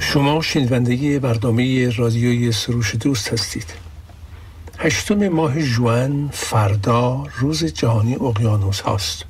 شما شنونده برنامه رادیوی سروش دوست هستید. 8 ماه ژوئن فردا روز جهانی اقیانوس هاست.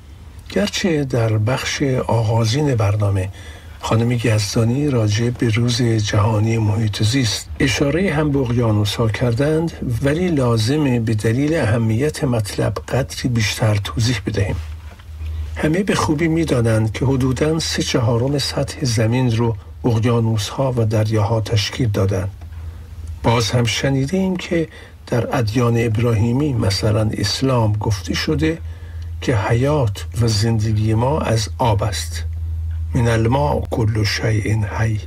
گرچه در بخش آغازین برنامه خانم یزدانی راجع به روز جهانی محیط زیست اشاره هم به اقیانوس ها کردند، ولی لازمه به دلیل اهمیت مطلب قدری بیشتر توضیح بدهیم. همه به خوبی می‌دانند که حدوداً 3/4 سطح زمین رو اقیانوس ها و دریاها تشکیل دادند. باز هم شنیدیم که در ادیان ابراهیمی مثلا اسلام گفته شده که حیات و زندگی ما از آب است. من الماء کل شیء حی.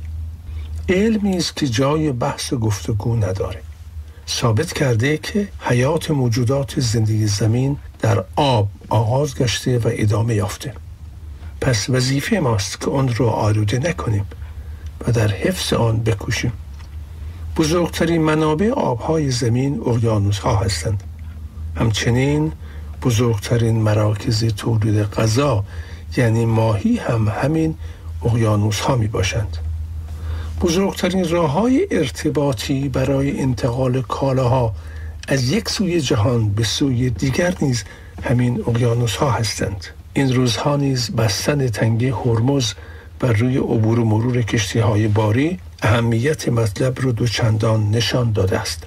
علمی است که جای بحث و گفتگو نداره. ثابت کرده که حیات موجودات زندگی زمین در آب آغاز گشته و ادامه یافته. پس وظیفه ماست که اون رو آلوده نکنیم و در حفظ آن بکوشیم. بزرگترین منابع آبهای زمین اقیانوس ها هستند. همچنین بزرگترین مراکز تولید غذا یعنی ماهی هم همین اقیانوس ها می باشند. بزرگترین راه‌های ارتباطی برای انتقال کالاها از یک سوی جهان به سوی دیگر نیز همین اقیانوس ها هستند. این روزها نیز بستن تنگه هرمز بر روی عبور و مرور کشتی‌های باری اهمیت مطلب رو دوچندان نشان داده است.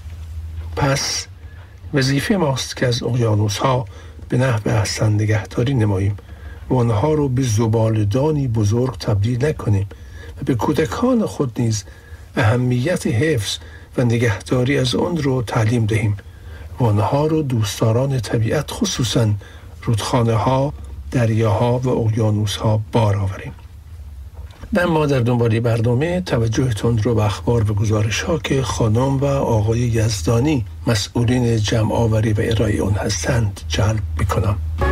پس وظیفه ماست که از اقیانوس‌ها به نحو احسن نگهداری نماییم و آنها رو به زباله‌دانی بزرگ تبدیل نکنیم و به کودکان خود نیز اهمیت حفظ و نگهداری از آن رو تعلیم دهیم و آنها رو دوستداران طبیعت خصوصاً رودخانه‌ها، دریاها و اقیانوس‌ها بار آوریم. و ما در دنباله برنامه توجهتون رو به اخبار و گزارش‌ها که خانم و آقای یزدانی مسئولین جمع آوری و ارائه آن هستند جلب می‌کنم.